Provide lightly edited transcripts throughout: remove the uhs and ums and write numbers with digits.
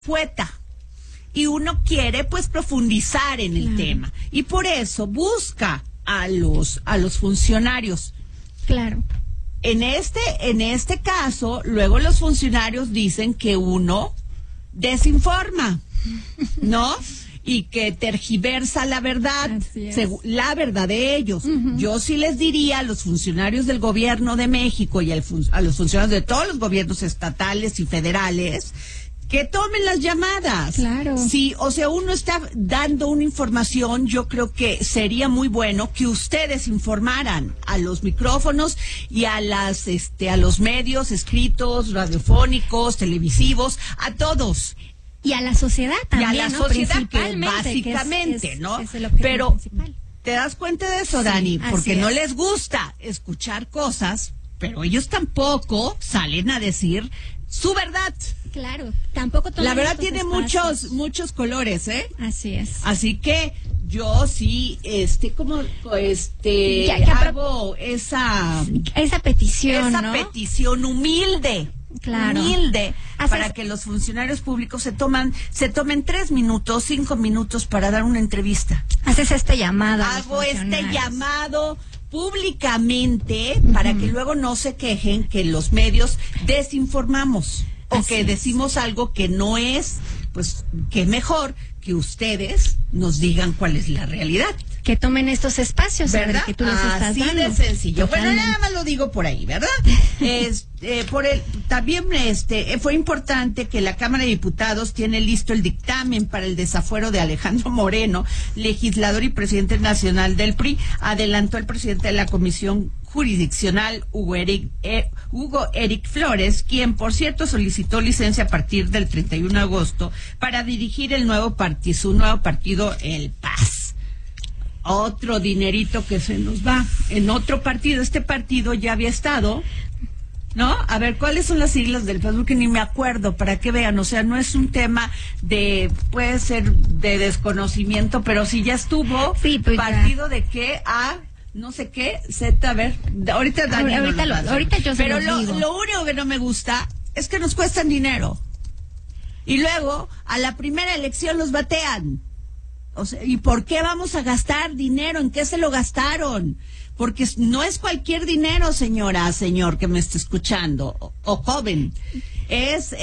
poeta y uno quiere pues profundizar en el tema y por eso busca a los funcionarios. Claro. En este caso, luego los funcionarios dicen que uno desinforma, ¿no? Y que tergiversa la verdad, la verdad de ellos. Uh-huh. Yo sí les diría a los funcionarios del gobierno de México y a los funcionarios de todos los gobiernos estatales y federales que tomen las llamadas. Claro. Sí, o sea, uno está dando una información, yo creo que sería muy bueno que ustedes informaran a los micrófonos y a los medios escritos, radiofónicos, televisivos, a todos. Y a la sociedad también, y a la sociedad, que básicamente, ¿no? Es el objetivo Pero principal. ¿Te das cuenta de eso, Dani? Porque no les gusta escuchar cosas, pero ellos tampoco salen a decir su verdad. Claro, tampoco la verdad tiene muchos colores, ¿eh? Así es. Así que yo sí, hago esa petición, esa ¿no? petición humilde. Claro. Humilde, para que los funcionarios públicos se tomen 3 minutos, 5 minutos para dar una entrevista. Haces este llamado. Hago este llamado públicamente para que luego no se quejen que los medios desinformamos o que decimos algo que no es, pues que mejor que ustedes nos digan cuál es la realidad. Que tomen estos espacios, ¿verdad? Que tú les estás así dando. de sencillo. Totalmente. Bueno, nada más lo digo por ahí, ¿verdad? También fue importante que la Cámara de Diputados tiene listo el dictamen para el desafuero de Alejandro Moreno, legislador y presidente nacional del PRI. Adelantó el presidente de la Comisión Jurisdiccional, Hugo Eric Flores, quien, por cierto, solicitó licencia a partir del 31 de agosto para dirigir su nuevo partido, el PAS. Otro dinerito que se nos va en otro partido. Este partido ya había estado, ¿no? A ver, ¿cuáles son las siglas del PAS? Porque ni me acuerdo, para que vean. O sea, no es un tema puede ser de desconocimiento, pero sí ya estuvo. Sí, pues partido ya. ¿De qué? A no sé qué, Z, a ver, ahorita Dani ahorita yo se pero los digo. Lo único que no me gusta es que nos cuestan dinero. Y luego, a la primera elección los batean. O sea, ¿y por qué vamos a gastar dinero? ¿En qué se lo gastaron? Porque no es cualquier dinero, señor que me esté escuchando, o joven. Es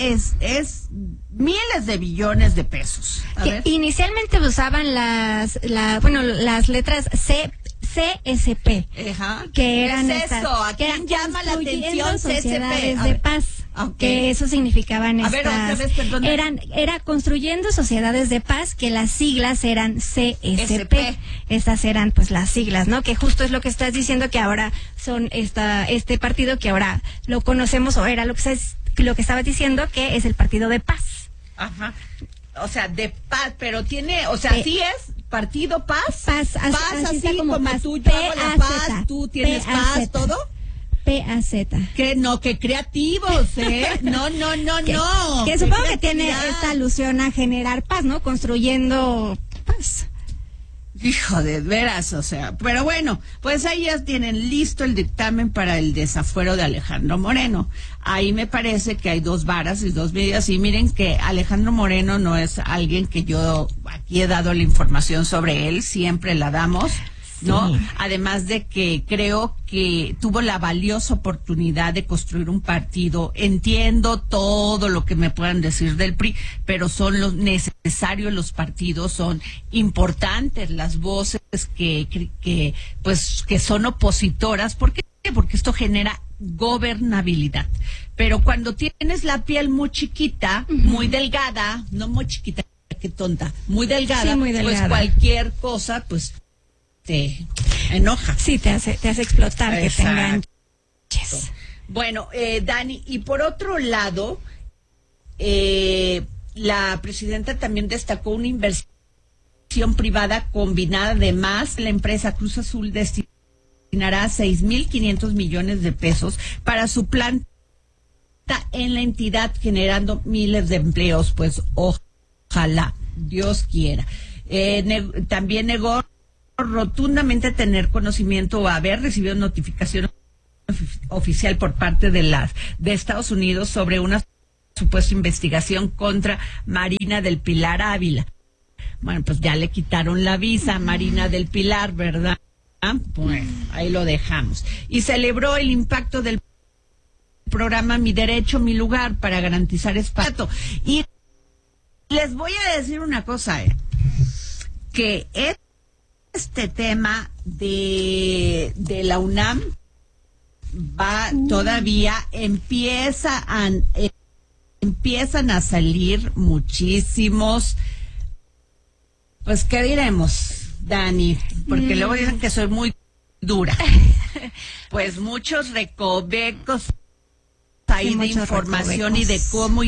miles de billones de pesos. Inicialmente usaban las letras CSP, que eran ¿qué es eso? ¿A quién llama la atención sociedades de paz? Que eso significaban era construyendo sociedades de paz, que las siglas eran CSP. Estas eran pues las siglas, ¿no? Que justo es lo que estás diciendo, que ahora son este partido que ahora lo conocemos, o era lo que estabas diciendo, que es el partido de paz. Ajá. O sea, de paz, pero tiene, o sea, sí es Partido Paz. Paz, así como paz. Tú, yo hago la paz, tú tienes paz, todo. PAZ. Qué creativos, ¿eh? No. Que supongo que tiene esta alusión a generar paz, ¿no? Construyendo paz. Hijo de veras, o sea, pero bueno, pues ahí ya tienen listo el dictamen para el desafuero de Alejandro Moreno. Ahí me parece que hay 2 varas y 2 medidas, y miren que Alejandro Moreno no es alguien que yo aquí he dado la información sobre él, siempre la damos, ¿no? Sí. Además de que creo que tuvo la valiosa oportunidad de construir un partido. Entiendo todo lo que me puedan decir del PRI, pero son los necesarios, los partidos son importantes, las voces que son opositoras. ¿Por qué? Porque esto genera gobernabilidad. Pero cuando tienes la piel muy chiquita, muy delgada, no muy chiquita, qué tonta, muy delgada, pues cualquier cosa, pues te enoja. Sí, te hace explotar. Exacto. Que te enganches. Bueno, Dani, y por otro lado, la presidenta también destacó una inversión privada combinada. Además, la empresa Cruz Azul destinará 6,500 millones de pesos para su planta en la entidad, generando miles de empleos. Pues ojalá, Dios quiera. También negó rotundamente tener conocimiento o haber recibido notificación oficial por parte de Estados Unidos sobre una supuesta investigación contra Marina del Pilar Ávila. Bueno, pues ya le quitaron la visa a Marina del Pilar, ¿verdad? Bueno, ahí lo dejamos. Y celebró el impacto del programa Mi Derecho, Mi Lugar para garantizar espacio. Y les voy a decir una cosa, que este tema de la UNAM va todavía, empiezan a salir muchísimos, pues, ¿qué diremos, Dani? Porque luego dicen que soy muy dura. Pues muchos recovecos ahí de información recovecos. Y de cómo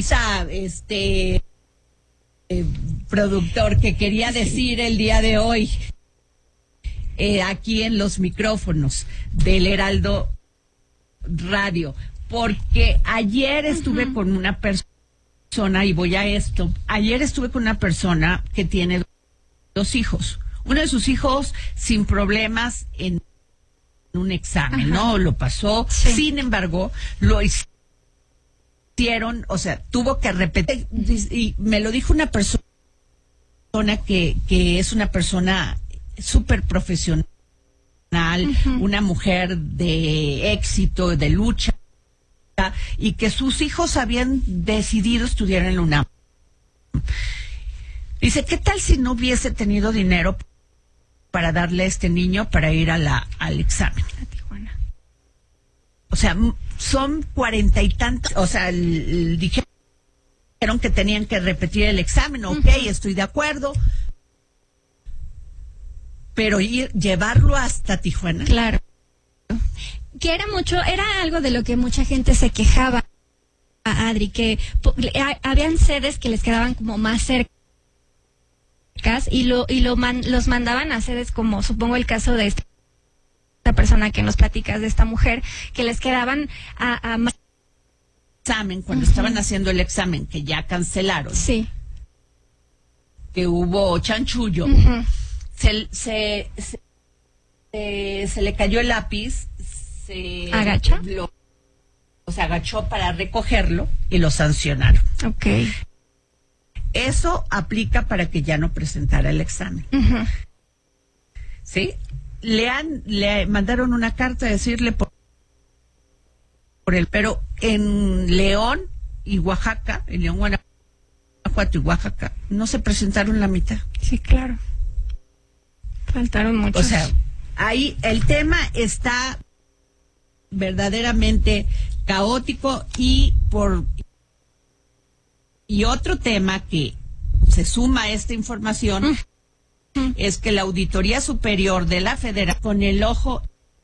productor que quería decir el día de hoy aquí en los micrófonos del Heraldo Radio, porque ayer estuve con una persona, y voy a esto, ayer estuve con una persona que tiene 2 hijos, uno de sus hijos sin problemas en un examen, ¿no? Lo pasó, sí. Sin embargo, lo hicieron, o sea, tuvo que repetir, y me lo dijo una persona que es una persona súper profesional, una mujer de éxito, de lucha, y que sus hijos habían decidido estudiar en la UNAM. Dice, ¿qué tal si no hubiese tenido dinero para darle a este niño para ir al examen? A Tijuana. O sea, son 40 y tantos, o sea, dijeron que tenían que repetir el examen, ok, estoy de acuerdo, pero llevarlo hasta Tijuana. Claro. Que era algo de lo que mucha gente se quejaba, Adri, que habían sedes que les quedaban como más cercas y los mandaban a sedes como, supongo el caso de esta persona que nos platicas, de esta mujer, que les quedaban a más examen, cuando estaban haciendo el examen, que ya cancelaron. Sí. Que hubo chanchullo. Se le cayó el lápiz, se agachó para recogerlo y lo sancionaron. Okay. Eso aplica para que ya no presentara el examen. ¿Sí? Le mandaron una carta a decirle por él, pero en León y Oaxaca, en León, Guanajuato y Oaxaca, no se presentaron la mitad. Sí, claro. Faltaron muchos. O sea, ahí el tema está verdaderamente caótico y otro tema que se suma a esta información es que la Auditoría Superior de la Federación, con el ojo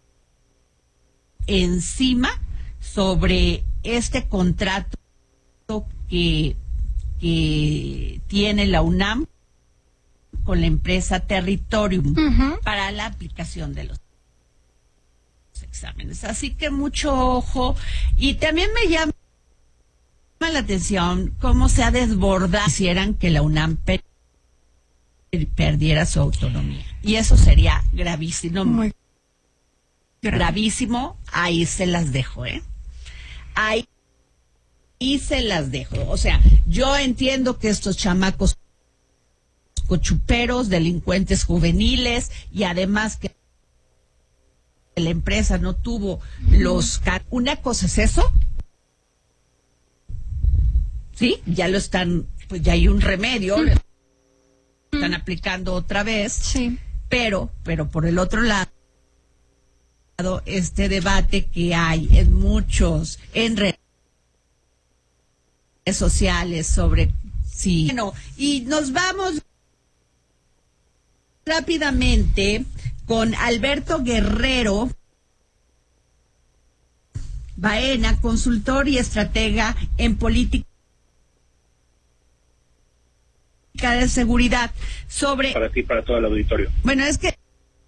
encima sobre este contrato que tiene la UNAM con la empresa Territorium para la aplicación de los exámenes. Así que mucho ojo. Y también me llama la atención cómo se ha desbordado, quisieran que la UNAM perdiera su autonomía. Y eso sería gravísimo. Muy gravísimo. Ahí se las dejo, Ahí se las dejo. O sea, yo entiendo que estos chamacos cochuperos, delincuentes juveniles, y además que la empresa no tuvo una cosa es eso, sí, ya lo están, pues ya hay un remedio, lo están aplicando otra vez, sí. pero por el otro lado, este debate que hay en redes sociales sobre sí. Bueno, y nos vamos rápidamente con Alberto Guerrero Baena, consultor y estratega en política de seguridad, sobre... Para ti, para todo el auditorio. Bueno, es que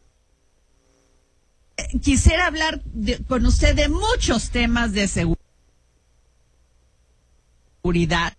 quisiera hablar con usted de muchos temas de seguridad,